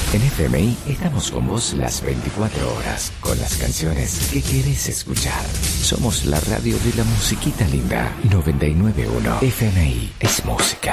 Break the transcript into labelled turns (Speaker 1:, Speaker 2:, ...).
Speaker 1: En FMI estamos con vos las 24 horas, con las canciones que querés escuchar. Somos la radio de la musiquita linda. 99.1 FMI es música.